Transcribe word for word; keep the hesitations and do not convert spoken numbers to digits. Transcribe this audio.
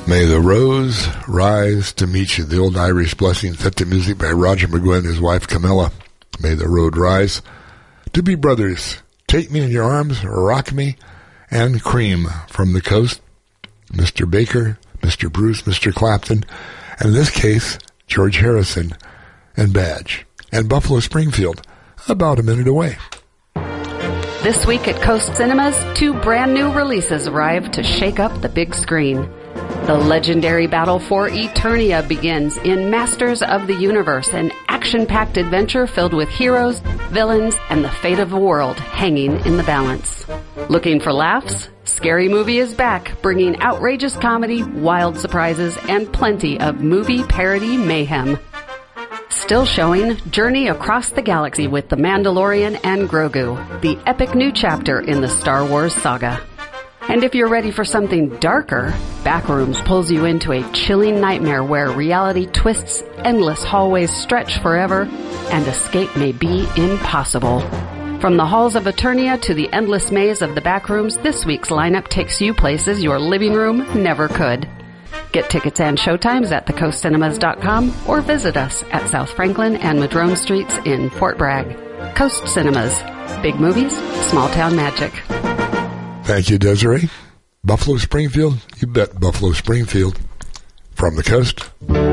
May the rose rise to meet you. The old Irish blessing set to music by Roger McGuinn and his wife Camilla. May the road rise to be brothers. Take me in your arms, rock me, and Cream from the coast. Mister Baker, Mister Bruce, Mister Clapton, and in this case, George Harrison and Badge. And Buffalo Springfield, about a minute away. This week at Coast Cinemas, two brand new releases arrive to shake up the big screen. The legendary battle for Eternia begins in Masters of the Universe, an action-packed adventure filled with heroes, villains, and the fate of the world hanging in the balance. Looking for laughs? Scary Movie is back, bringing outrageous comedy, wild surprises, and plenty of movie parody mayhem. Still showing Journey Across the Galaxy with The Mandalorian and Grogu, the epic new chapter in the Star Wars saga. And if you're ready for something darker, Backrooms pulls you into a chilling nightmare where reality twists, endless hallways stretch forever, and escape may be impossible. From the halls of Eternia to the endless maze of the Backrooms, this week's lineup takes you places your living room never could. Get tickets and showtimes at the coast cinemas dot com or visit us at South Franklin and Madrone Streets in Fort Bragg. Coast Cinemas. Big movies, small town magic. Thank you, Desiree. Buffalo Springfield, you bet Buffalo Springfield. From the coast.